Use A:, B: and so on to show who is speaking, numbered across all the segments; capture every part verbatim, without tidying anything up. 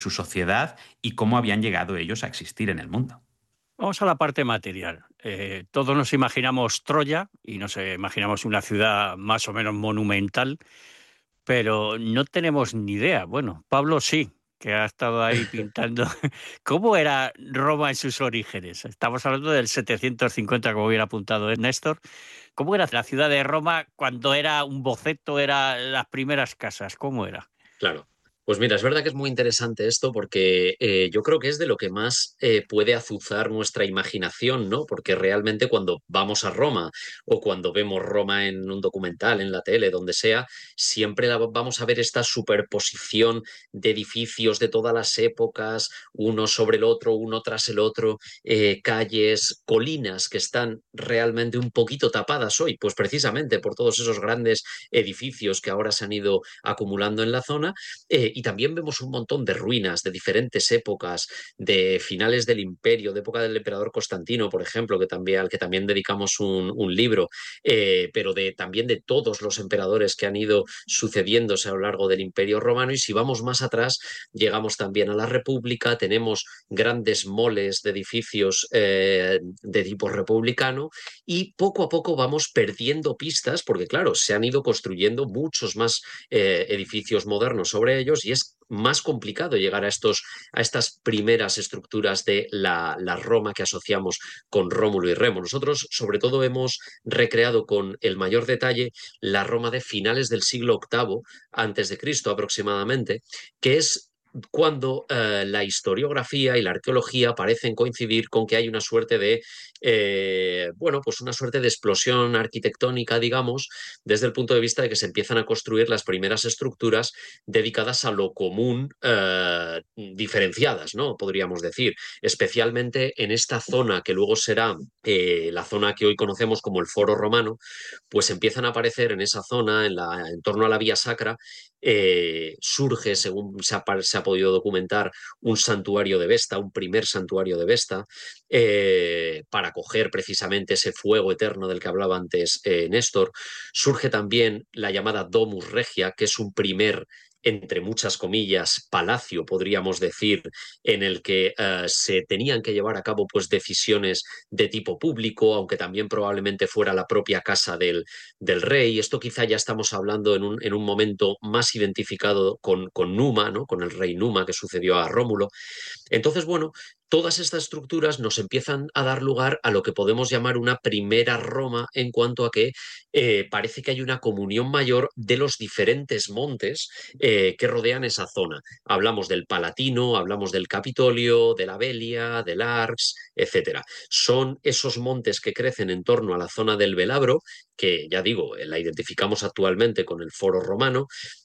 A: su sociedad y cómo habían llegado ellos a existir en el mundo.
B: Vamos a la parte material. Eh, todos nos imaginamos Troya y nos eh, imaginamos una ciudad más o menos monumental, pero no tenemos ni idea. Bueno, Pablo sí, que ha estado ahí pintando. ¿Cómo era Roma en sus orígenes? Estamos hablando del setecientos cincuenta, como hubiera apuntado Néstor. ¿Cómo era la ciudad de Roma cuando era un boceto, eran las primeras casas? ¿Cómo era?
C: Claro. Pues mira, es verdad que es muy interesante esto porque eh, yo creo que es de lo que más eh, puede azuzar nuestra imaginación, ¿no? Porque realmente cuando vamos a Roma o cuando vemos Roma en un documental, en la tele, donde sea, siempre la- vamos a ver esta superposición de edificios de todas las épocas, uno sobre el otro, uno tras el otro, eh, calles, colinas que están realmente un poquito tapadas hoy, pues precisamente por todos esos grandes edificios que ahora se han ido acumulando en la zona. Eh, y también vemos un montón de ruinas de diferentes épocas, de finales del Imperio, de época del emperador Constantino, por ejemplo, que también, al que también dedicamos un, un libro, eh, pero de, también de todos los emperadores que han ido sucediéndose a lo largo del Imperio Romano. Y si vamos más atrás, llegamos también a la República, tenemos grandes moles de edificios eh, de tipo republicano y poco a poco vamos perdiendo pistas porque, claro, se han ido construyendo muchos más eh, edificios modernos sobre ellos y es más complicado llegar a, estos, a estas primeras estructuras de la, la Roma que asociamos con Rómulo y Remo. Nosotros, sobre todo, hemos recreado con el mayor detalle la Roma de finales del siglo octavo antes de Cristo aproximadamente, que es cuando eh, la historiografía y la arqueología parecen coincidir con que hay una suerte de, eh, bueno, pues una suerte de explosión arquitectónica, digamos, desde el punto de vista de que se empiezan a construir las primeras estructuras dedicadas a lo común, eh, diferenciadas, ¿no? Podríamos decir, especialmente en esta zona que luego será eh, la zona que hoy conocemos como el Foro Romano, pues empiezan a aparecer en esa zona, en, la, en torno a la Vía Sacra, eh, surge, según se ha, se ha, podido documentar, un santuario de Vesta, un primer santuario de Vesta, eh, para acoger precisamente ese fuego eterno del que hablaba antes eh, Néstor. Surge también la llamada Domus Regia, que es un primer, entre muchas comillas, palacio, podríamos decir, en el que uh, se tenían que llevar a cabo pues, decisiones de tipo público, aunque también probablemente fuera la propia casa del, del rey. Esto quizá ya estamos hablando en un, en un momento más identificado con, con Numa, ¿no? Con el rey Numa que sucedió a Rómulo. Entonces, bueno, todas estas estructuras nos empiezan a dar lugar a lo que podemos llamar una primera Roma en cuanto a que eh, parece que hay una comunión mayor de los diferentes montes eh, que rodean esa zona. Hablamos del Palatino, hablamos del Capitolio, de la Velia, del Arx, etcétera. Son esos montes que crecen en torno a la zona del Velabro, que ya digo, la identificamos actualmente con el Foro Romano,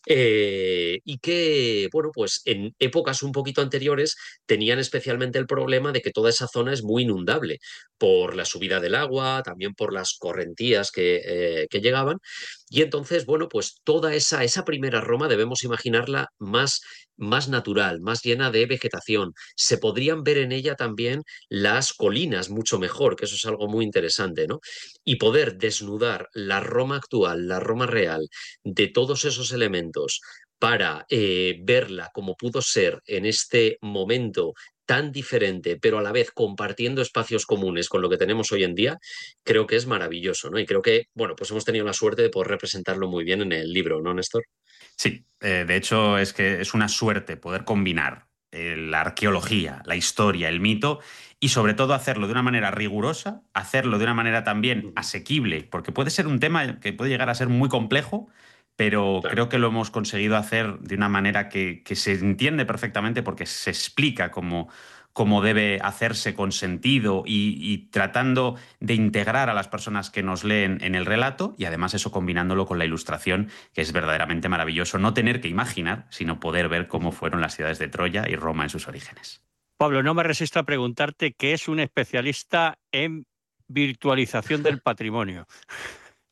C: eh, y que, bueno, pues en épocas un poquito anteriores tenían especialmente el problema de que toda esa zona es muy inundable por la subida del agua, también por las correntías que, eh, que llegaban. Y entonces, bueno, pues toda esa, esa primera Roma debemos imaginarla más, más natural, más llena de vegetación. Se podrían ver en ella también las colinas mucho mejor, que eso es algo muy interesante, ¿no? Y poder desnudar la Roma actual, la Roma real, de todos esos elementos para eh, verla como pudo ser en este momento tan diferente, pero a la vez compartiendo espacios comunes con lo que tenemos hoy en día, creo que es maravilloso, ¿no? Y creo que, bueno, pues hemos tenido la suerte de poder representarlo muy bien en el libro, ¿no, Néstor?
A: Sí, eh, de hecho es que es una suerte poder combinar eh, la arqueología, la historia, el mito y sobre todo hacerlo de una manera rigurosa, hacerlo de una manera también asequible, porque puede ser un tema que puede llegar a ser muy complejo, pero
C: Claro.
A: creo que lo hemos conseguido hacer de una manera que, que se entiende perfectamente porque se explica cómo, cómo debe hacerse con sentido y, y tratando de integrar a las personas que nos leen en el relato y además eso combinándolo con la ilustración, que es verdaderamente maravilloso no tener que imaginar, sino poder ver cómo fueron las ciudades de Troya y Roma en sus orígenes.
B: Pablo, no me resisto a preguntarte qué es un especialista en virtualización del patrimonio.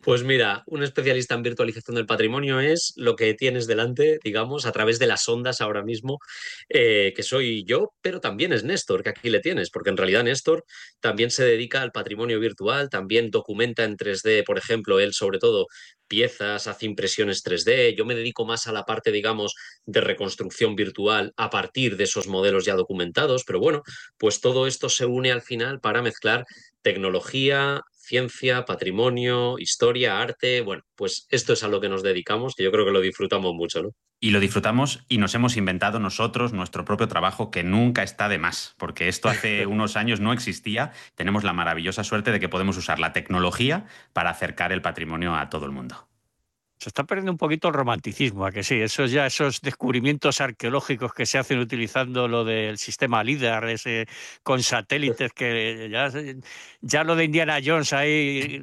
C: Pues mira, un especialista en virtualización del patrimonio es lo que tienes delante, digamos, a través de las ondas ahora mismo, eh, que soy yo, pero también es Néstor, que aquí le tienes, porque en realidad Néstor también se dedica al patrimonio virtual, también documenta en tres D, por ejemplo, él sobre todo piezas, hace impresiones tres D, yo me dedico más a la parte, digamos, de reconstrucción virtual a partir de esos modelos ya documentados, pero bueno, pues todo esto se une al final para mezclar tecnología, ciencia, patrimonio, historia, arte. Bueno, pues esto es a lo que nos dedicamos, que yo creo que lo disfrutamos mucho, ¿no?
A: Y lo disfrutamos y nos hemos inventado nosotros nuestro propio trabajo, que nunca está de más, porque esto hace unos años no existía. Tenemos la maravillosa suerte de que podemos usar la tecnología para acercar el patrimonio a todo el mundo.
B: Se está perdiendo un poquito el romanticismo, ¿a que sí? Esos ya esos descubrimientos arqueológicos que se hacen utilizando lo del sistema LIDAR, ese con satélites que ya, ya lo de Indiana Jones ahí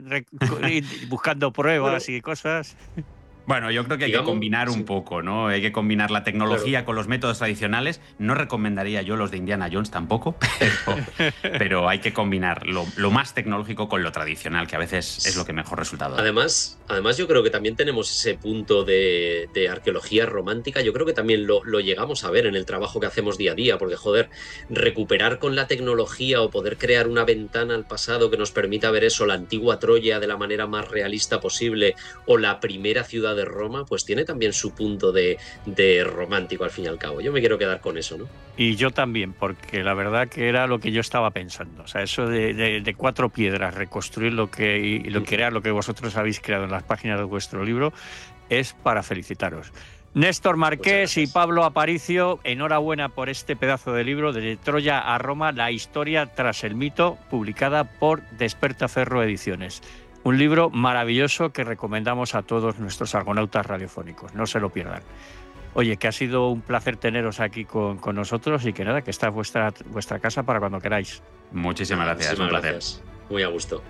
B: buscando pruebas
C: Bueno,
B: y cosas.
A: Bueno, yo creo que hay que
C: digamos,
A: combinar un
C: sí,
A: poco, ¿no? Hay que combinar la
C: claro.
A: tecnología con los métodos tradicionales. No recomendaría yo los de Indiana Jones tampoco, pero, pero hay que combinar lo, lo más tecnológico con lo tradicional, que a veces es lo que mejor resultado da.
C: Además, además yo creo que también tenemos ese punto de, de arqueología romántica. Yo creo que también lo, lo llegamos a ver en el trabajo que hacemos día a día, porque joder, recuperar con la tecnología o poder crear una ventana al pasado que nos permita ver eso, la antigua Troya de la manera más realista posible o la primera ciudad de Roma, pues tiene también su punto de, de romántico al fin y al cabo. Yo me quiero quedar con eso, ¿no?
B: Y yo también, porque la verdad que era lo que yo estaba pensando. O sea, eso de, de, de cuatro piedras, reconstruir lo que, y lo que era lo que vosotros habéis creado en las páginas de vuestro libro, es para felicitaros. Néstor Marqués y Pablo Aparicio, enhorabuena por este pedazo de libro, de Troya a Roma, la historia tras el mito, publicada por Despertaferro Ediciones. Un libro maravilloso que recomendamos a todos nuestros argonautas radiofónicos. No se lo pierdan. Oye, que ha sido un placer teneros aquí con, con nosotros y que nada, que está vuestra, vuestra casa para cuando queráis.
A: Muchísimas gracias,
C: Muchísimas
A: un placer.
C: gracias. Muy a gusto.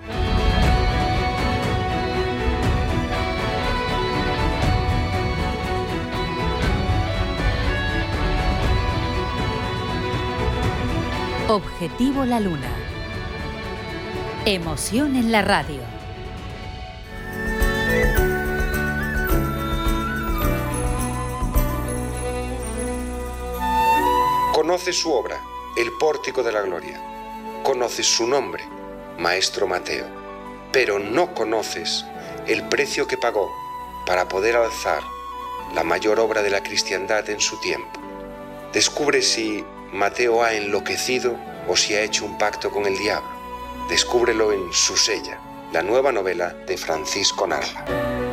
D: Objetivo La Luna. Emoción en la radio.
E: Conoces su obra, El Pórtico de la Gloria. Conoces su nombre, Maestro Mateo. Pero no conoces el precio que pagó para poder alzar la mayor obra de la cristiandad en su tiempo. Descubre si Mateo ha enloquecido o si ha hecho un pacto con el diablo. Descúbrelo en Susella, la nueva novela de Francisco Narva.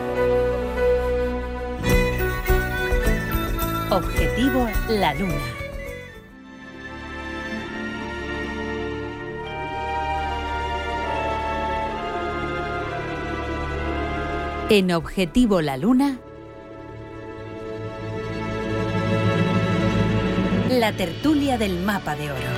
D: Objetivo La Luna. En Objetivo La Luna, la tertulia del Mapa de Oro.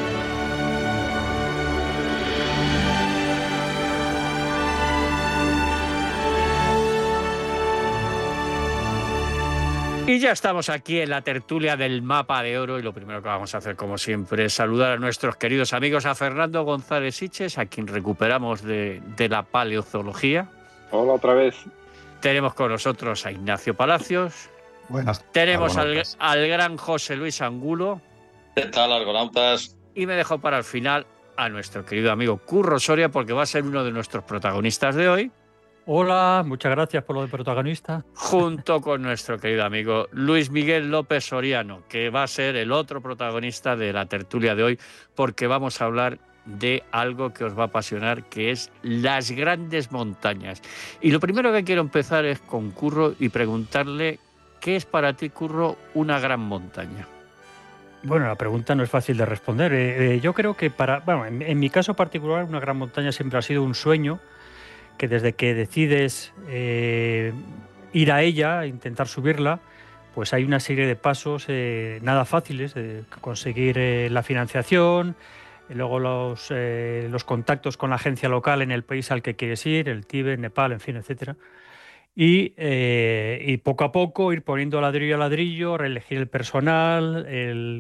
B: Y ya estamos aquí en la tertulia del Mapa de Oro y lo primero que vamos a hacer, como siempre, es saludar a nuestros queridos amigos, a Fernando González Siches, a quien recuperamos de, de la paleozoología.
F: Hola otra vez.
B: Tenemos con nosotros a Ignacio Palacios.
G: Buenas.
B: Tenemos al, al gran José Luis Angulo.
H: ¿Qué tal, argonautas?
B: Y me dejo para el final a nuestro querido amigo Curro Soria, porque va a ser uno de nuestros protagonistas de hoy.
G: Hola, muchas gracias por lo de protagonista.
B: Junto con nuestro querido amigo Luis Miguel López Soriano, que va a ser el otro protagonista de la tertulia de hoy, porque vamos a hablar de algo que os va a apasionar, que es las grandes montañas. Y lo primero que quiero empezar es con Curro y preguntarle, ¿qué es para ti, Curro, una gran montaña?
G: Bueno, la pregunta no es fácil de responder. Eh, eh, yo creo que para, bueno, en, en mi caso particular, una gran montaña siempre ha sido un sueño que desde que decides eh, ir a ella, intentar subirla, pues hay una serie de pasos eh, nada fáciles, de conseguir eh, la financiación, y luego los, eh, los contactos con la agencia local en el país al que quieres ir, el Tíbet, Nepal, en fin, etcétera. Y, eh, y poco a poco ir poniendo ladrillo a ladrillo, reelegir el personal, el,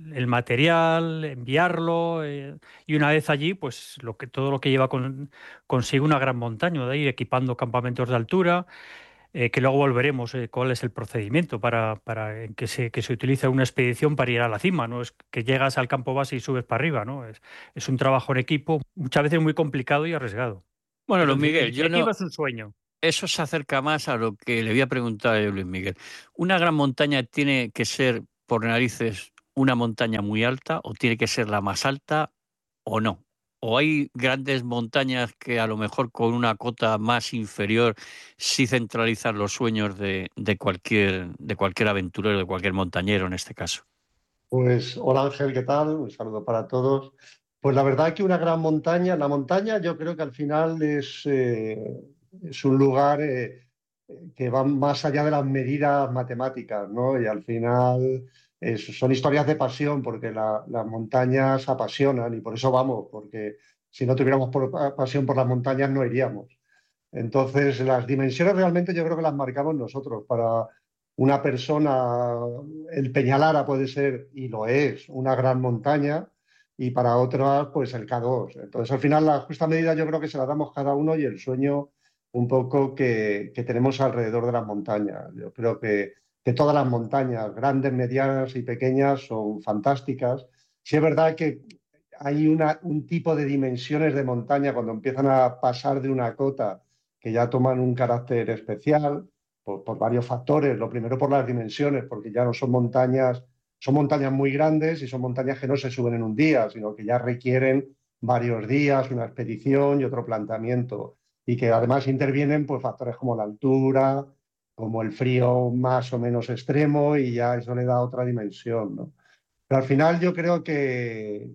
G: el material, enviarlo, eh, y una vez allí, pues lo que, todo lo que lleva con, consigo una gran montaña, de ir equipando campamentos de altura, eh, que luego volveremos, eh, cuál es el procedimiento para, para en que se, que se utiliza una expedición para ir a la cima, no es que llegas al campo base y subes para arriba, ¿no? Es, es un trabajo en equipo muchas veces muy complicado y arriesgado.
B: Bueno,
G: Pero
B: Luis
G: en
B: Miguel, yo no,
G: definitiva es un sueño.
B: eso se acerca más a lo que le voy a preguntar a Luis Miguel. ¿Una gran montaña tiene que ser, por narices, una montaña muy alta o tiene que ser la más alta o no? ¿O hay grandes montañas que a lo mejor con una cota más inferior sí centralizan los sueños de, de cualquier, de cualquier aventurero, de cualquier montañero en este caso?
F: Pues hola Ángel, ¿qué tal? Un saludo para todos. Pues la verdad que una gran montaña, la montaña yo creo que al final es, eh, es un lugar eh, que va más allá de las medidas matemáticas, ¿no? Y al final es- son historias de pasión, porque la- las montañas apasionan y por eso vamos, porque si no tuviéramos por- pasión por las montañas no iríamos. Entonces, las dimensiones realmente yo creo que las marcamos nosotros. Para una persona, el Peñalara puede ser, y lo es, una gran montaña, y para otras, pues el K dos. Entonces, al final, la justa medida yo creo que se la damos cada uno y el sueño un poco que, que tenemos alrededor de las montañas. Yo creo que, que todas las montañas, grandes, medianas y pequeñas, son fantásticas. Sí es verdad que hay una, un tipo de dimensiones de montaña cuando empiezan a pasar de una cota que ya toman un carácter especial por, por varios factores. Lo primero por las dimensiones, porque ya no son montañas, son montañas muy grandes y son montañas que no se suben en un día, sino que ya requieren varios días, una expedición y otro planteamiento. Y que además intervienen pues, factores como la altura, como el frío más o menos extremo, y ya eso le da otra dimensión, ¿no? Pero al final yo creo que,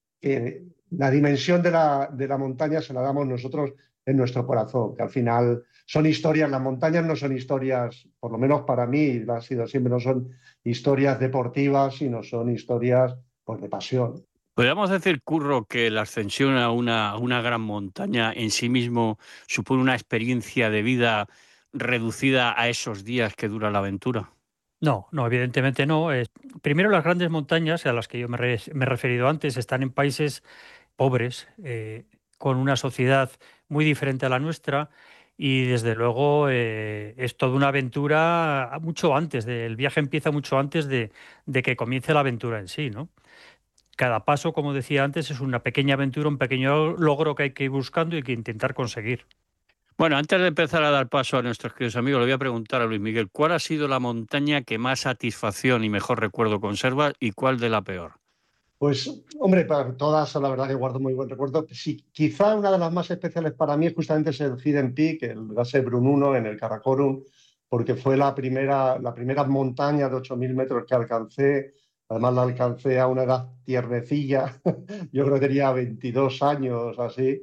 F: que la dimensión de la, de la montaña se la damos nosotros en nuestro corazón, que al final son historias, las montañas no son historias, por lo menos para mí, lo ha sido siempre, no son historias deportivas, sino son historias pues, de pasión.
B: ¿Podríamos decir, Curro, que la ascensión a una, a una gran montaña en sí mismo supone una experiencia de vida reducida a esos días que dura la aventura?
G: No, no, evidentemente no. Eh, primero, las grandes montañas a las que yo me, re- me he referido antes están en países pobres, eh, con una sociedad muy diferente a la nuestra, y desde luego eh, es toda una aventura mucho antes, de- el viaje empieza mucho antes de, de que comience la aventura en sí, ¿no? Cada paso, como decía antes, es una pequeña aventura, un pequeño logro que hay que ir buscando y que intentar conseguir.
B: Bueno, antes de empezar a dar paso a nuestros queridos amigos, le voy a preguntar a Luis Miguel, ¿cuál ha sido la montaña que más satisfacción y mejor recuerdo conserva y cuál de la peor?
F: Pues, hombre, para todas, la verdad que guardo muy buen recuerdo. Sí, quizá una de las más especiales para mí justamente es el Hidden Peak, el Gase Brununo en el Karakorum, porque fue la primera, la primera montaña de ocho mil metros que alcancé. Además, la alcancé a una edad tiernecilla. Yo creo que tenía veintidós años, así,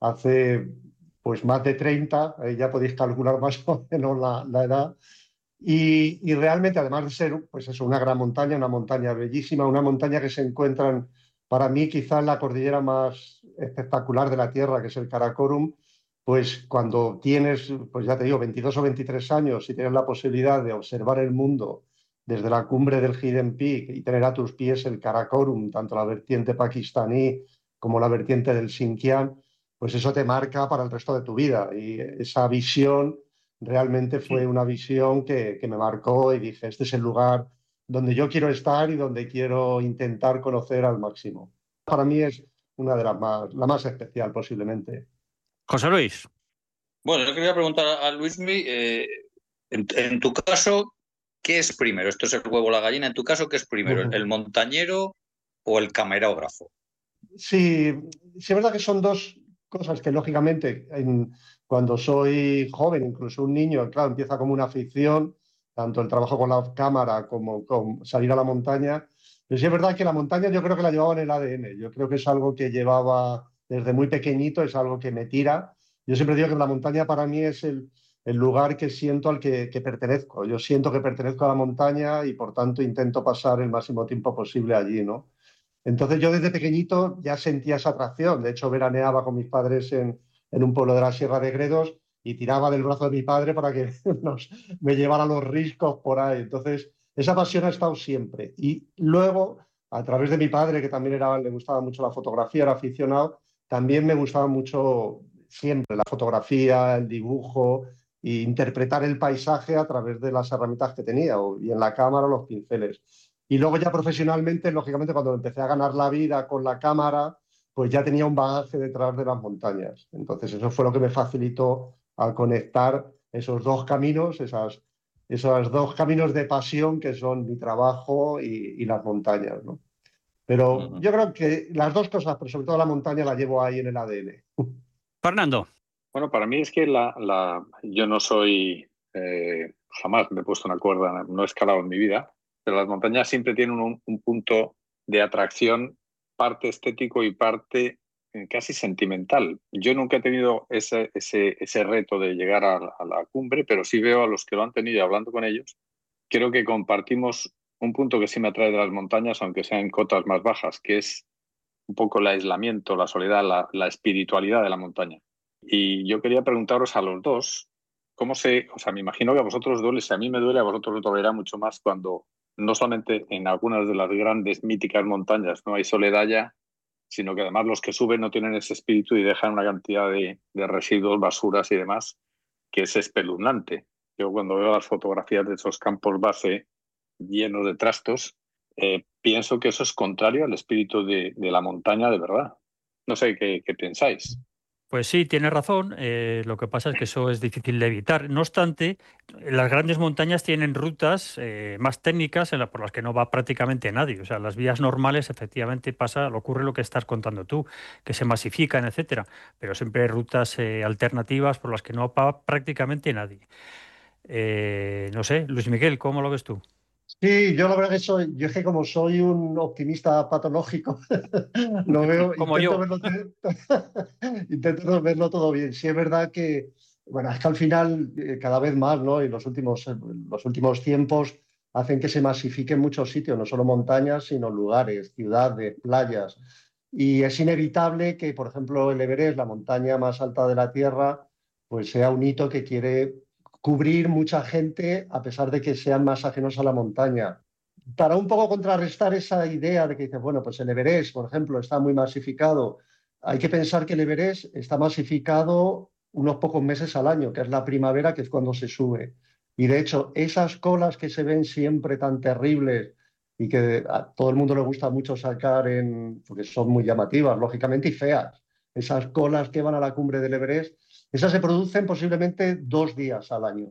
F: hace pues más de treinta. Ahí ya podéis calcular más o menos la, la edad. Y, y realmente, además de ser pues eso, una gran montaña, una montaña bellísima, una montaña que se encuentran, para mí, quizás la cordillera más espectacular de la Tierra, que es el Karakorum, pues cuando tienes, pues ya te digo, veintidós o veintitrés años y tienes la posibilidad de observar el mundo desde la cumbre del Hidden Peak y tener a tus pies el Karakorum, tanto la vertiente pakistaní como la vertiente del Xinjiang, pues eso te marca para el resto de tu vida. Y esa visión realmente fue una visión que, que me marcó y dije, este es el lugar donde yo quiero estar y donde quiero intentar conocer al máximo. Para mí es una de las más, la más especial posiblemente.
B: José Luis.
H: Bueno, yo quería preguntar a Luismi, eh, en, en tu caso, ¿qué es primero? Esto es el huevo o la gallina. En tu caso, ¿qué es primero? ¿El montañero o el camarógrafo?
F: Sí, sí es verdad que son dos cosas que lógicamente en- cuando soy joven, incluso un niño, claro, empieza como una afición, tanto el trabajo con la cámara como con salir a la montaña. Pero sí es verdad que la montaña yo creo que la llevaba en el A D N. Yo creo que es algo que llevaba desde muy pequeñito, es algo que me tira. Yo siempre digo que la montaña para mí es el, el lugar que siento al que, que pertenezco. Yo siento que pertenezco a la montaña y por tanto intento pasar el máximo tiempo posible allí, ¿no? Entonces yo desde pequeñito ya sentía esa atracción. De hecho, veraneaba con mis padres en, en un pueblo de la Sierra de Gredos y tiraba del brazo de mi padre para que nos, me llevara los riscos por ahí. Entonces, esa pasión ha estado siempre. Y luego, a través de mi padre, que también era, le gustaba mucho la fotografía, era aficionado, también me gustaba mucho siempre la fotografía, el dibujo e interpretar el paisaje a través de las herramientas que tenía, o, y en la cámara los pinceles. Y luego ya profesionalmente, lógicamente, cuando empecé a ganar la vida con la cámara, pues ya tenía un bagaje detrás de las montañas. Entonces eso fue lo que me facilitó al conectar esos dos caminos, esas, esos dos caminos de pasión que son mi trabajo y, y las montañas, ¿no? Pero
H: Ujú.
F: yo creo que las dos cosas, pero sobre todo la montaña, la llevo ahí en el A D N.
B: Fernando.
I: Bueno, para mí es que la, la, yo no soy, eh, jamás me he puesto una cuerda, no he escalado en mi vida, pero las montañas siempre tienen un, un punto de atracción, parte estético y parte eh, casi sentimental. Yo nunca he tenido ese, ese, ese reto de llegar a, a la cumbre, pero sí veo a los que lo han tenido y hablando con ellos, creo que compartimos un punto que sí me atrae de las montañas, aunque sean en cotas más bajas, que es un poco el aislamiento, la soledad, la, la espiritualidad de la montaña. Y yo quería preguntaros a los dos, ¿cómo se...? O sea, me imagino que a vosotros duele, si a mí me duele, a vosotros os dolerá mucho más cuando no solamente en algunas de las grandes míticas montañas no hay soledad ya, sino que además los que suben no tienen ese espíritu y dejan una cantidad de, de residuos, basuras y demás, que es espeluznante. Yo cuando veo las fotografías de esos campos base llenos de trastos, eh, pienso que eso es contrario al espíritu de, de la montaña de verdad. No sé qué, qué pensáis.
G: Pues sí, tienes razón. Eh, lo que pasa es que eso es difícil de evitar. No obstante, las grandes montañas tienen rutas eh, más técnicas en la, por las que no va prácticamente nadie. O sea, las vías normales, efectivamente, pasa, ocurre lo que estás contando tú, que se masifican, etcétera. Pero siempre hay rutas eh, alternativas por las que no va prácticamente nadie. Eh, no sé, Luis Miguel, ¿cómo lo ves tú?
F: Sí, yo la verdad que soy, yo es que como soy un optimista patológico, lo veo,
B: Como
F: intento
B: yo.
F: verlo, intento verlo todo bien. Sí es verdad que, bueno, es que al final eh, cada vez más, ¿no? Y los últimos, eh, los últimos tiempos hacen que se masifiquen muchos sitios, no solo montañas, sino lugares, ciudades, playas. Y es inevitable que, por ejemplo, el Everest, la montaña más alta de la Tierra, pues sea un hito que quiere cubrir mucha gente a pesar de que sean más ajenos a la montaña. Para un poco contrarrestar esa idea de que dices, bueno, pues el Everest, por ejemplo, está muy masificado. Hay que pensar que el Everest está masificado unos pocos meses al año, que es la primavera, que es cuando se sube. Y de hecho, esas colas que se ven siempre tan terribles y que a todo el mundo le gusta mucho sacar, en, porque son muy llamativas, lógicamente, y feas, esas colas que van a la cumbre del Everest, esas se producen posiblemente dos días al año.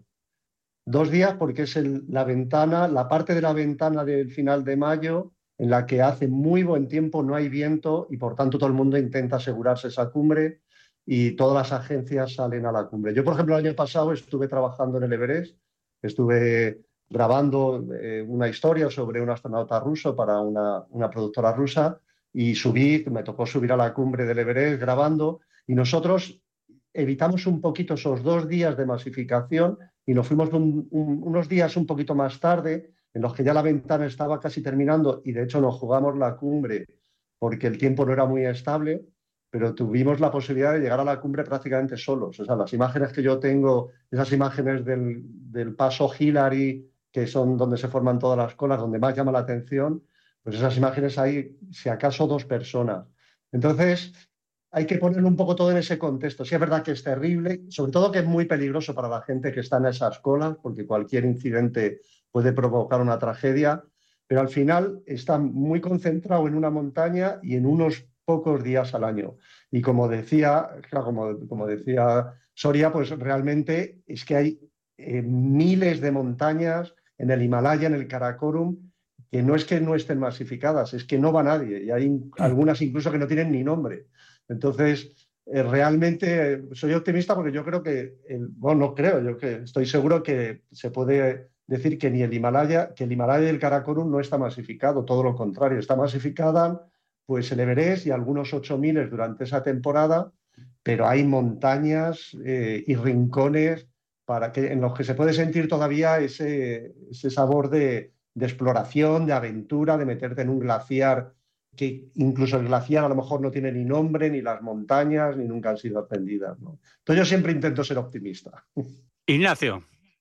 F: Dos días porque es el, la ventana, la parte de la ventana del final de mayo en la que hace muy buen tiempo, no hay viento y por tanto todo el mundo intenta asegurarse esa cumbre y todas las agencias salen a la cumbre. Yo, por ejemplo, el año pasado estuve trabajando en el Everest, estuve grabando eh, una historia sobre un astronauta ruso para una, una productora rusa y subí, me tocó subir a la cumbre del Everest grabando y nosotros evitamos un poquito esos dos días de masificación y nos fuimos un, un, unos días un poquito más tarde, en los que ya la ventana estaba casi terminando y de hecho nos jugamos la cumbre porque el tiempo no era muy estable, pero tuvimos la posibilidad de llegar a la cumbre prácticamente solos. O sea, las imágenes que yo tengo, esas imágenes del, del paso Hillary, que son donde se forman todas las colas, donde más llama la atención, pues esas imágenes hay, si acaso, dos personas. Entonces, hay que ponerlo un poco todo en ese contexto. Sí es verdad que es terrible, sobre todo que es muy peligroso para la gente que está en esas colas, porque cualquier incidente puede provocar una tragedia, pero al final está muy concentrado en una montaña y en unos pocos días al año. Y como decía, como, como decía Soria, pues realmente es que hay eh, miles de montañas en el Himalaya, en el Karakorum, que no es que no estén masificadas, es que no va nadie. Y hay algunas incluso que no tienen ni nombre. Entonces, eh, realmente eh, soy optimista porque yo creo que, el, bueno, no creo, yo que estoy seguro que se puede decir que ni el Himalaya, que el Himalaya y el Karakorum no está masificado, todo lo contrario, está masificada pues el Everest y algunos ocho miles durante esa temporada, pero hay montañas eh, y rincones para que, en los que se puede sentir todavía ese, ese sabor de, de exploración, de aventura, de meterte en un glaciar que incluso el glaciar a lo mejor no tiene ni nombre, ni las montañas, ni nunca han sido ascendidas, ¿no? Entonces yo siempre intento ser optimista.
B: Ignacio.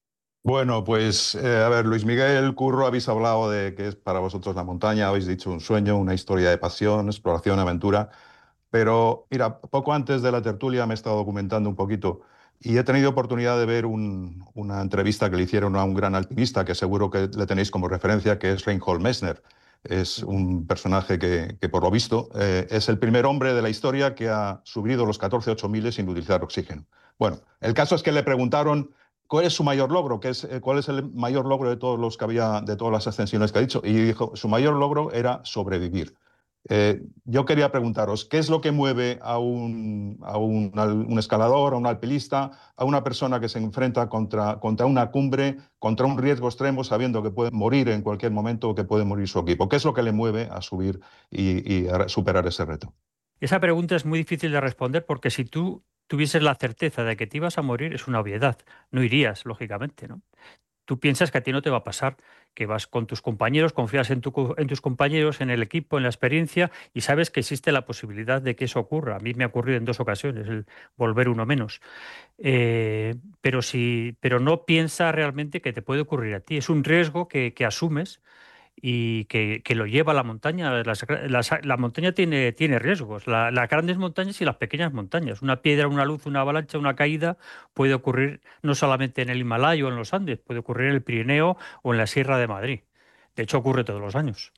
J: Bueno, pues eh, a ver, Luis Miguel, Curro, habéis hablado de que es para vosotros la montaña, habéis dicho un sueño, una historia de pasión, exploración, aventura, pero mira, poco antes de la tertulia me he estado documentando un poquito y he tenido oportunidad de ver un- una entrevista que le hicieron a un gran alpinista que seguro que le tenéis como referencia, que es Reinhold Messner. Es un personaje que, que por lo visto, eh, es el primer hombre de la historia que ha subido los catorce ocho mil sin utilizar oxígeno. Bueno, el caso es que le preguntaron cuál es su mayor logro, ¿Qué es, eh, cuál es el mayor logro de todos los que había, de todas las ascensiones que ha dicho, y dijo, su mayor logro era sobrevivir. Eh, yo quería preguntaros, ¿qué es lo que mueve a un, a un, al- un escalador, a un alpinista, a una persona que se enfrenta contra, contra una cumbre, contra un riesgo extremo, sabiendo que puede morir en cualquier momento o que puede morir su equipo? ¿Qué es lo que le mueve a subir y, y a superar ese reto?
G: Esa pregunta es muy difícil de responder porque si tú tuvieses la certeza de que te ibas a morir, es una obviedad. No irías, lógicamente, ¿no? Tú piensas que a ti no te va a pasar, que vas con tus compañeros, confías en, tu co- en tus compañeros, en el equipo, en la experiencia y sabes que existe la posibilidad de que eso ocurra. A mí me ha ocurrido en dos ocasiones, el volver uno menos. Eh, pero, si, pero no piensa realmente que te puede ocurrir a ti. Es un riesgo que, que asumes y que, que lo lleva a la montaña. Las gra- las- la montaña tiene, tiene riesgos, la- las grandes montañas y las pequeñas montañas. Una piedra, una luz, una avalancha, una caída puede ocurrir no solamente en el Himalaya o en los Andes, puede ocurrir en el Pirineo o en la Sierra de Madrid. De hecho, ocurre todos los años.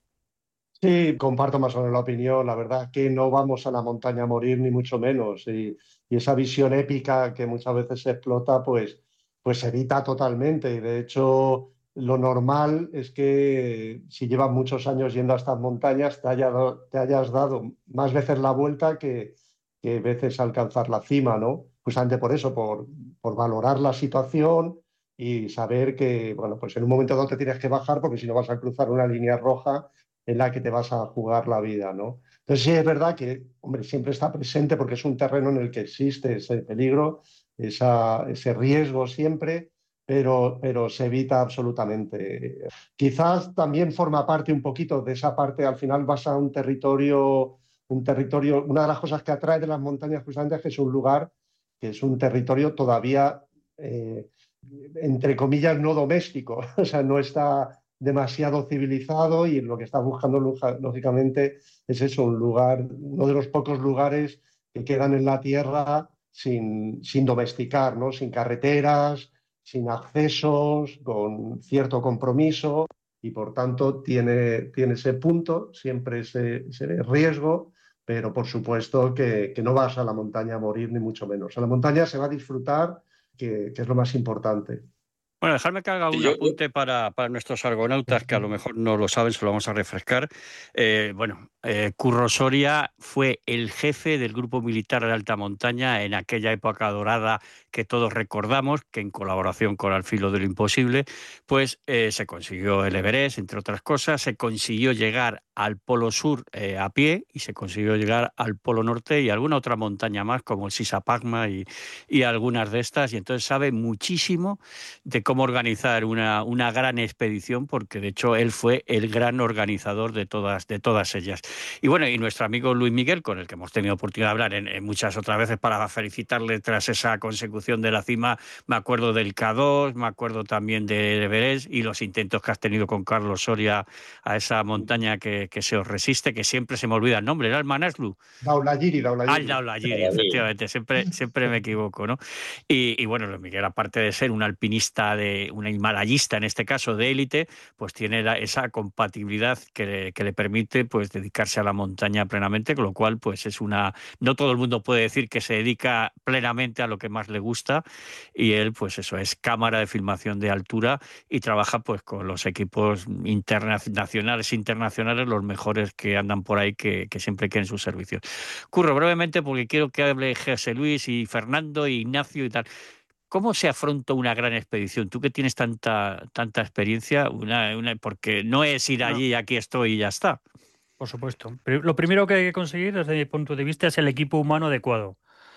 F: Sí, comparto más o menos la opinión. La verdad que no vamos a la montaña a morir, ni mucho menos. Y, y esa visión épica que muchas veces se explota, pues, pues se evita totalmente. Y de hecho, lo normal es que si llevas muchos años yendo a estas montañas, te, haya dado- te hayas dado más veces la vuelta que, que veces alcanzar la cima, ¿no? Justamente por eso, por, por valorar la situación y saber que, bueno, pues en un momento dado te tienes que bajar porque si no vas a cruzar una línea roja en la que te vas a jugar la vida, ¿no? Entonces sí es verdad que, hombre, siempre está presente porque es un terreno en el que existe ese peligro, esa, ese riesgo siempre, pero, pero se evita absolutamente. Quizás también forma parte un poquito de esa parte, al final vas a un territorio, un territorio, una de las cosas que atrae de las montañas justamente es que es un lugar que es un territorio todavía, eh, entre comillas, no doméstico, o sea, no está demasiado civilizado y lo que está buscando lógicamente es eso, un lugar, uno de los pocos lugares que quedan en la tierra sin, sin domesticar, ¿no? Sin carreteras, sin accesos, con cierto compromiso y por tanto tiene, tiene ese punto, siempre ese, ese riesgo, pero por supuesto que, que, no vas a la montaña a morir ni mucho menos. A la montaña se va a disfrutar, que, que es lo más importante.
B: Bueno, dejadme que haga
H: Sí,
B: un
H: yo, yo-
B: apunte para, para nuestros argonautas que a lo mejor no lo saben, se lo vamos a refrescar. Eh, bueno, eh, Curro Soria fue el jefe del grupo militar de alta montaña en aquella época dorada que todos recordamos, que en colaboración con Al filo de lo imposible, pues eh, se consiguió el Everest, entre otras cosas, se consiguió llegar al Polo Sur eh, a pie y se consiguió llegar al Polo Norte y alguna otra montaña más como el Sisapagma y, y algunas de estas, y entonces sabe muchísimo de cómo organizar una, una gran expedición, porque de hecho él fue el gran organizador de todas, de todas ellas. Y bueno, y nuestro amigo Luis Miguel, con el que hemos tenido oportunidad de hablar en, en muchas otras veces para felicitarle tras esa consecución de la cima, me acuerdo del K dos, me acuerdo también del Everest y los intentos que has tenido con Carlos Soria a esa montaña que, que se os resiste, que siempre se me olvida el nombre, ¿era el Manaslu?
F: Daulayiri,
B: Al
F: Daulayiri.
B: Daulagiri, efectivamente, siempre, siempre me equivoco, ¿no? Y, y bueno, Luis Miguel, aparte de ser un alpinista, de un himalayista en este caso de élite, pues tiene la- esa compatibilidad que le, que le permite pues dedicarse a la montaña plenamente, con lo cual pues es una... No todo el mundo puede decir que se dedica plenamente a lo que más le gusta y él pues eso, es cámara de filmación de altura y trabaja pues con los equipos internacionales, internacionales, los mejores que andan por ahí que, que siempre quieren sus servicios. Curro, brevemente, porque quiero que hable José Luis y Fernando y Ignacio y tal. ¿Cómo se afronta una gran expedición? Tú que tienes tanta, tanta experiencia, una, una, porque no es ir
G: Bueno,
B: allí, aquí estoy y ya está.
G: por supuesto. Pero lo primero que hay que conseguir, desde mi punto de vista, es el equipo humano adecuado.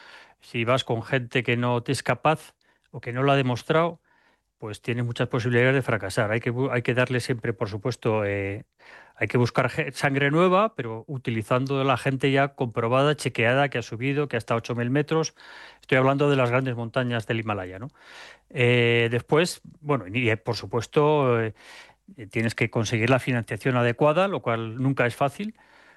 G: Si vas con gente que no te es capaz o que no lo ha demostrado, pues tienes muchas posibilidades de fracasar. Hay que, bu- hay que darle siempre, por supuesto, eh, Hay que buscar sangre nueva, pero utilizando la gente ya comprobada, chequeada, que ha subido, que hasta ocho mil metros. Estoy hablando de las grandes montañas del Himalaya, ¿no? Eh, después, bueno, y por supuesto, eh, tienes que conseguir la financiación adecuada, lo cual nunca es fácil.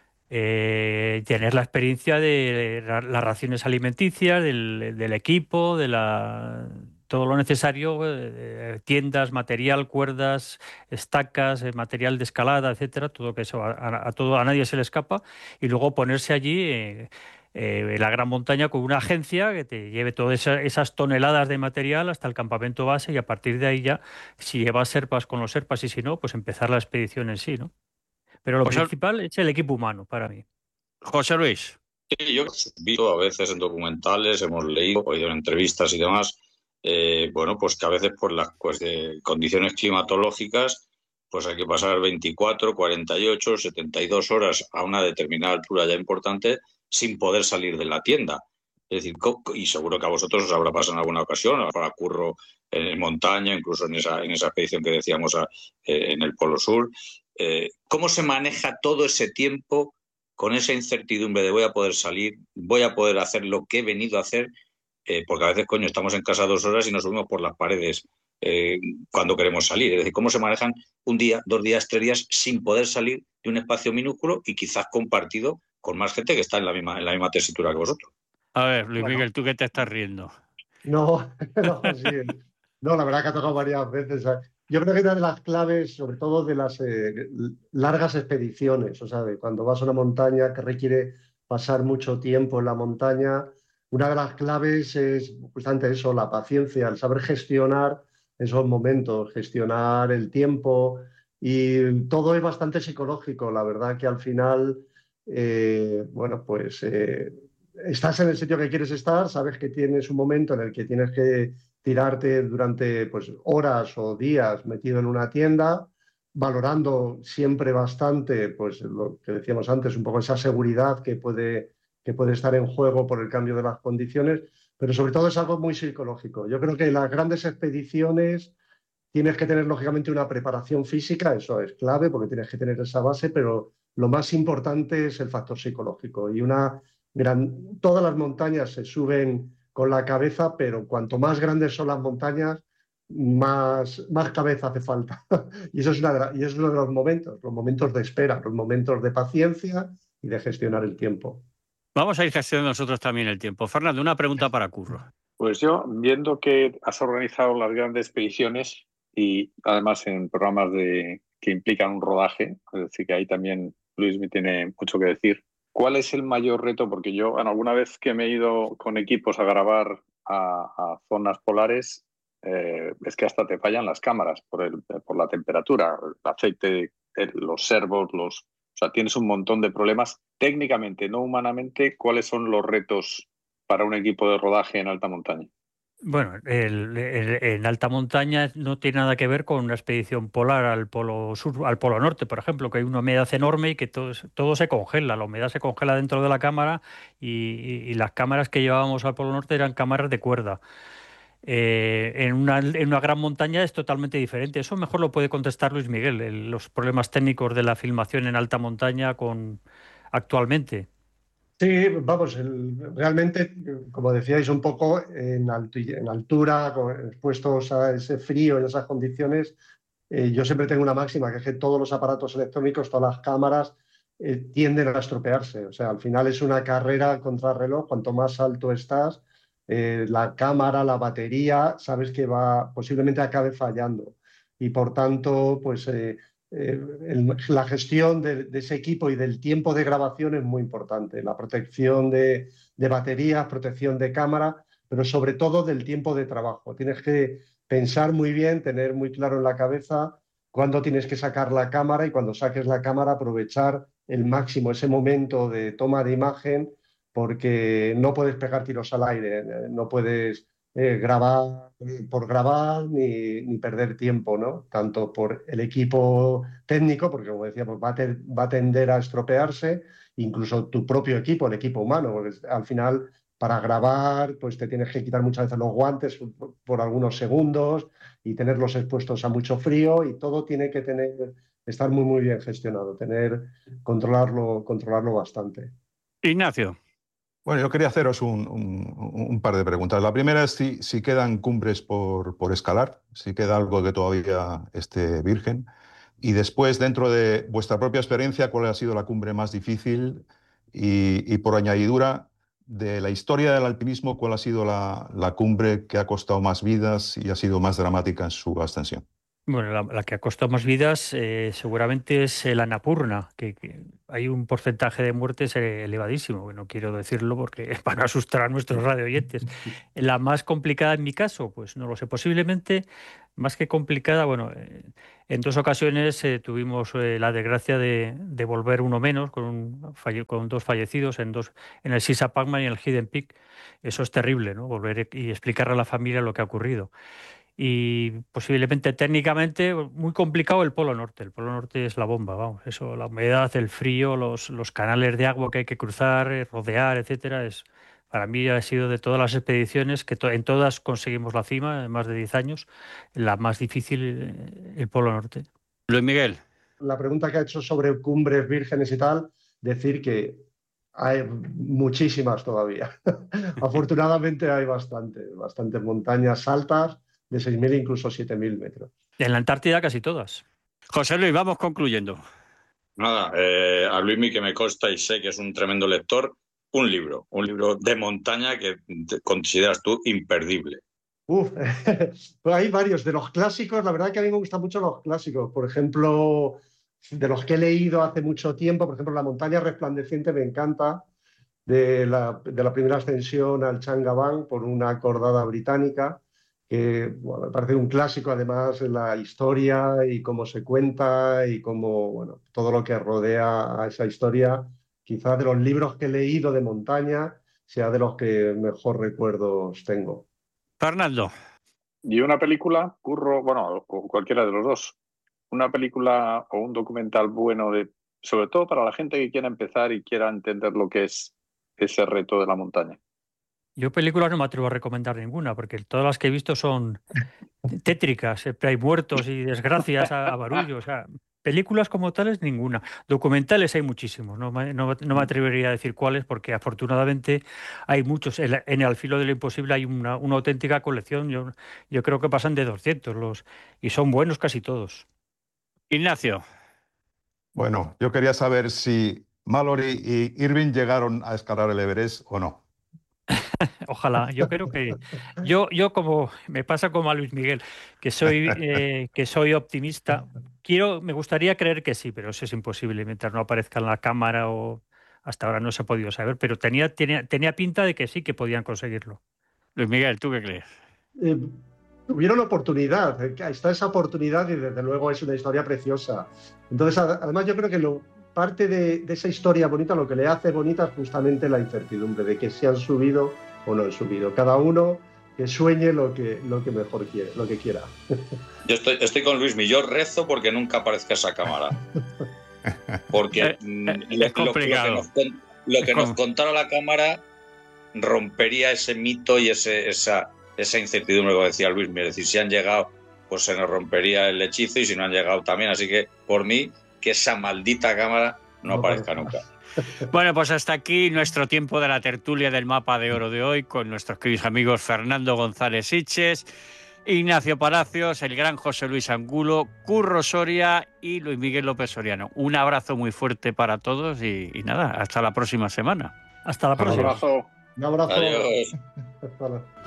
G: Eh, tener la experiencia de las raciones alimenticias, del, del equipo, de la, todo lo necesario, eh, tiendas, material, cuerdas, estacas, eh, material de escalada, etcétera, todo que eso a, a, a todo a nadie se le escapa, y luego ponerse allí eh, eh, en la gran montaña con una agencia que te lleve todas esa, esas toneladas de material hasta el campamento base, y a partir de ahí ya, si llevas serpas, con los serpas, y si no, pues empezar la expedición en sí, ¿no? Pero lo
B: José,
G: principal es el equipo humano para mí.
B: José Luis.
H: Sí, yo he visto a veces en documentales, hemos leído, oído en entrevistas y demás, eh, bueno, pues que a veces por las pues, de condiciones climatológicas, pues hay que pasar veinticuatro, cuarenta y ocho, setenta y dos horas a una determinada altura ya importante sin poder salir de la tienda. Es decir, y seguro que a vosotros os habrá pasado en alguna ocasión, para Curro en montaña, incluso en esa, en esa expedición que decíamos a, eh, en el Polo Sur. Eh, ¿Cómo se maneja todo ese tiempo con esa incertidumbre de voy a poder salir, voy a poder hacer lo que he venido a hacer? Eh, porque a veces, coño, estamos en casa dos horas y nos subimos por las paredes eh, cuando queremos salir. Es decir, ¿cómo se manejan un día, dos días, tres días sin poder salir de un espacio minúsculo y quizás compartido con más gente que está en la misma, en la misma tesitura que vosotros?
B: A ver, Luis
F: Bueno,
B: Miguel, ¿tú qué te estás riendo?
F: no, no, sí. No, la verdad que ha tocado varias veces. Yo creo que una de las claves, sobre todo de las eh, largas expediciones, o sea, de cuando vas a una montaña que requiere pasar mucho tiempo en la montaña, una de las claves es justamente eso, la paciencia, el saber gestionar esos momentos, gestionar el tiempo, y todo es bastante psicológico. La verdad que al final, eh, bueno, pues eh, estás en el sitio que quieres estar, sabes que tienes un momento en el que tienes que tirarte durante pues, horas o días metido en una tienda, valorando siempre bastante, pues lo que decíamos antes, un poco esa seguridad que puede, que puede estar en juego por el cambio de las condiciones, pero sobre todo es algo muy psicológico. Yo creo que en las grandes expediciones tienes que tener, lógicamente, una preparación física, eso es clave porque tienes que tener esa base, pero lo más importante es el factor psicológico. Y una gran... Todas las montañas se suben con la cabeza, pero cuanto más grandes son las montañas, más, más cabeza hace falta. Y eso, es una de la... y eso es uno de los momentos, los momentos de espera, los momentos de paciencia y de gestionar el tiempo.
B: Vamos a ir gestionando nosotros también el tiempo. Fernando, una pregunta para Curro.
I: Pues yo, viendo que has organizado las grandes expediciones y además en programas de, que implican un rodaje, es decir, que ahí también Luis me tiene mucho que decir, ¿cuál es el mayor reto? Porque yo, bueno, alguna vez que me he ido con equipos a grabar a, a zonas polares, eh, es que hasta te fallan las cámaras por, el, por la temperatura, el aceite, el, los servos, los, o sea, tienes un montón de problemas. Técnicamente, no humanamente, ¿cuáles son los retos para un equipo de rodaje en alta montaña?
G: Bueno, el, el, en alta montaña no tiene nada que ver con una expedición polar al polo sur, al polo norte, por ejemplo, que hay una humedad enorme y que todo, todo se congela, la humedad se congela dentro de la cámara, y, y, y las cámaras que llevábamos al polo norte eran cámaras de cuerda. Eh, en, una, en una gran montaña es totalmente diferente. Eso mejor lo puede contestar Luis Miguel, el, los problemas técnicos de la filmación en alta montaña con actualmente.
F: Sí, vamos, el, realmente, como decíais, un poco en, altu, en altura, con, expuestos a ese frío, en esas condiciones, eh, yo siempre tengo una máxima, que es que todos los aparatos electrónicos, todas las cámaras, eh, tienden a estropearse. O sea, al final es una carrera contra reloj. Cuanto más alto estás, eh, la cámara, la batería, sabes que va, posiblemente acabe fallando. Y por tanto, pues... Eh, Eh, el, la gestión de, de ese equipo y del tiempo de grabación es muy importante. La protección de, de baterías, protección de cámara, pero sobre todo del tiempo de trabajo. Tienes que pensar muy bien, tener muy claro en la cabeza cuándo tienes que sacar la cámara, y cuando saques la cámara aprovechar el máximo ese momento de toma de imagen, porque no puedes pegar tiros al aire, no puedes eh, grabar por grabar ni, ni perder tiempo, ¿no? Tanto por el equipo técnico, porque como decíamos, va a, ter, va a tender a estropearse, incluso tu propio equipo, el equipo humano, porque al final para grabar pues te tienes que quitar muchas veces los guantes por, por algunos segundos y tenerlos expuestos a mucho frío, y todo tiene que tener estar muy, muy bien gestionado, tener, controlarlo, controlarlo bastante.
B: Ignacio.
J: Bueno, yo quería haceros un, un, un par de preguntas. La primera es si, si quedan cumbres por, por escalar, si queda algo que todavía esté virgen. Y después, dentro de vuestra propia experiencia, ¿cuál ha sido la cumbre más difícil? Y, y por añadidura, de la historia del alpinismo, ¿cuál ha sido la, la cumbre que ha costado más vidas y ha sido más dramática en su ascensión?
G: Bueno, la, la que ha costado más vidas eh, seguramente es el Annapurna, que, que hay un porcentaje de muertes eh, elevadísimo, que no quiero decirlo porque es para asustar a nuestros radioyentes. La más complicada en mi caso, pues no lo sé, posiblemente más que complicada, bueno, eh, en dos ocasiones eh, tuvimos eh, la desgracia de, de volver uno menos, con, un falle, con dos fallecidos en, dos, en el Sisa Pacman y en el Hidden Peak. Eso es terrible, ¿no? Volver y explicarle a la familia lo que ha ocurrido. Y posiblemente técnicamente muy complicado el Polo Norte. El Polo Norte es la bomba, vamos. Eso, la humedad, el frío, los, los canales de agua que hay que cruzar, rodear, etcétera. Es, para mí ha sido de todas las expediciones, que to en todas conseguimos la cima en más de diez años, la más difícil el Polo Norte.
B: Luis Miguel.
F: La pregunta que ha hecho sobre cumbres vírgenes y tal, decir que hay muchísimas todavía. Afortunadamente hay bastante, bastantes montañas altas, de seis mil incluso siete mil metros.
G: En la Antártida casi todas.
B: José Luis, vamos concluyendo.
H: Nada, eh, a Luismi, que me consta y sé que es un tremendo lector, un libro, un libro de montaña que consideras tú imperdible.
F: Uf, pues hay varios. De los clásicos, la verdad que a mí me gustan mucho los clásicos. Por ejemplo, de los que he leído hace mucho tiempo, por ejemplo, La montaña resplandeciente me encanta, de la, de la primera ascensión al Changabán por una cordada británica, que bueno, me parece un clásico, además, la historia y cómo se cuenta y cómo, bueno, todo lo que rodea a esa historia, quizás de los libros que he leído de montaña, sea de los que mejor recuerdos tengo.
B: Fernando.
I: Y una película, Curro, bueno, cualquiera de los dos, una película o un documental bueno, de, sobre todo para la gente que quiera empezar y quiera entender lo que es ese reto de la montaña.
G: Yo películas no me atrevo a recomendar ninguna, porque todas las que he visto son tétricas, siempre hay muertos y desgracias a, a barullo, o sea, películas como tales ninguna. Documentales hay muchísimos, no me, no, no me atrevería a decir cuáles, porque afortunadamente hay muchos. En, en el Al filo de lo imposible hay una, una auténtica colección, yo, yo creo que pasan de doscientos los, y son buenos casi todos.
B: Ignacio.
J: Bueno, yo quería saber si Mallory y Irving llegaron a escalar el Everest o no.
G: Ojalá, yo creo que yo, yo como me pasa como a Luis Miguel, que soy eh, que soy optimista, quiero, me gustaría creer que sí, pero eso es imposible mientras no aparezca en la cámara o hasta ahora no se ha podido saber, pero tenía, tenía, tenía pinta de que sí que podían conseguirlo.
B: Luis Miguel, ¿tú qué crees?
F: Eh, tuvieron oportunidad, está esa oportunidad y desde luego es una historia preciosa. Entonces, además yo creo que lo, parte de, de esa historia bonita, lo que le hace bonita es justamente la incertidumbre de que se han subido o no han subido. Cada uno que sueñe lo que, lo que mejor quiere, lo que quiera.
H: Yo estoy, estoy con Luismi, yo rezo porque nunca aparezca esa cámara. Porque
B: eh, eh,
H: lo,
B: es complicado.
H: lo que, nos, lo que nos contara la cámara rompería ese mito y ese, esa, esa incertidumbre, como decía Luismi. Es decir, si han llegado, pues se nos rompería el hechizo, y si no han llegado también. Así que, por mí, que esa maldita cámara no, no aparezca nunca.
B: Bueno, pues hasta aquí nuestro tiempo de la tertulia del Mapa de Oro de hoy, con nuestros queridos amigos Fernando González Sitges, Ignacio Palacios, el gran José Luis Angulo, Curro Soria y Luis Miguel López Soriano. Un abrazo muy fuerte para todos y, y nada, hasta la próxima semana.
G: Hasta la próxima.
I: Un abrazo.
F: Un abrazo.
H: Adiós.
F: Hasta la...